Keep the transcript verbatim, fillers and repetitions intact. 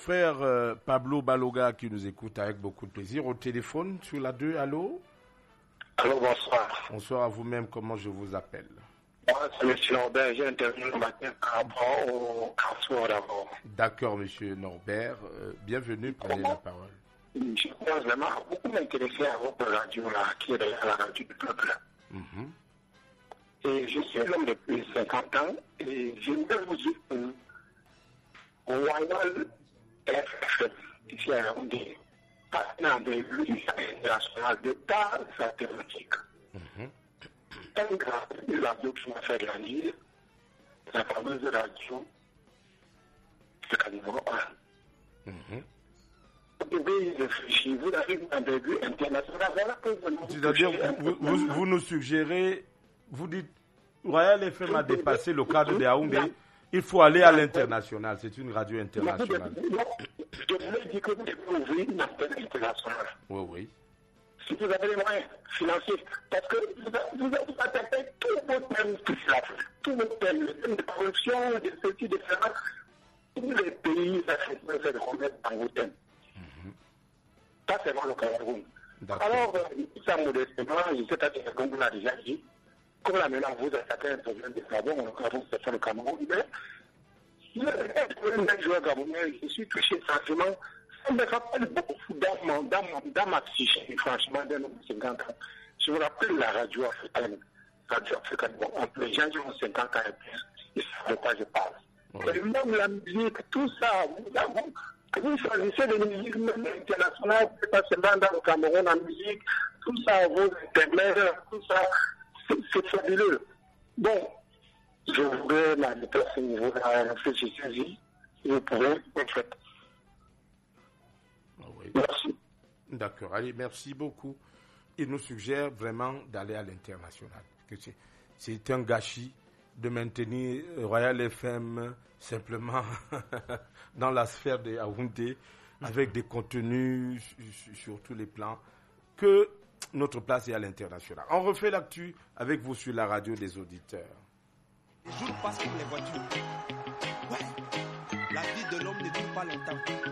frère euh, Pablo Baloga qui nous écoute avec beaucoup de plaisir au téléphone sur la deux. Allô? Allô, bonsoir. Bonsoir à vous-même, comment je vous appelle? Moi, c'est M. Norbert, j'ai intervenu le matin par rapport au Carrefour d'abord. D'accord, M. Norbert, euh, bienvenue, prenez la parole. Je pense vraiment beaucoup m'intéresser à votre radio là, qui est derrière la radio du peuple. Mm-hmm. Et je suis un homme depuis cinquante ans et je voudrais vous dire que Royal F M, ici à Yaoundé, partenaire de l'Union internationale de par sa thématique. Mm-hmm. Un grand radio qui m'a fait grandir, la fameuse radio, c'est le numéro un. Mm-hmm. Vous devez réfléchir, vous avez une envergure internationale, voilà que vous nous C'est-à-dire, vous, vous, vous nous suggérez, vous dites, Royal F M a dépassé le cadre de Yaoundé, il faut aller à l'international, c'est une radio internationale. Je voulais dire que vous devez ouvrir une antenne internationale. Oui, oui. Si vous avez les moyens financiers, parce que vous avez attaqué tous vos thèmes qui s'affichent, tous vos thèmes, le thème de corruption, de ceci, de cela, tous les pays africains se remettent dans vos thèmes. Mm-hmm. Pas seulement le Cameroun. Alors, euh, ça modestement, je ne sais pas si comme vous l'avez déjà dit, comme là maintenant vous attaquez un problème de savon, le Cameroun, c'est ça le Cameroun, mais si vous avez un problème d'un joueur camerounais, je suis touché sentiment. Ça me rappelle beaucoup dans, mon, dans, mon, dans ma psyché, franchement, d'un homme de cinquante ans. Je me rappelle la radio africaine, radio africaine, bon, entre les gens qui ont cinquante ans et plus, ils savent de quoi je parle. Ouais. Et même la musique, tout ça, vous, vous, vous choisissez des musiques même internationales, pas seulement dans le Cameroun en musique, tout ça, vos intermèdes, tout ça, c'est, c'est fabuleux. Bon, je voudrais m'arrêter à ce niveau-là, réfléchissez-y, si vous pouvez, en fait. Oui. Merci. D'accord, allez, merci beaucoup. Il nous suggère vraiment d'aller à l'international. Que c'est, c'est un gâchis de maintenir Royal F M simplement dans la sphère de Yaoundé avec des contenus sur, sur tous les plans, que notre place est à l'international. On refait l'actu avec vous sur la radio des auditeurs. Les jours passent comme les voitures. Ouais. La vie de l'homme ne dure pas longtemps.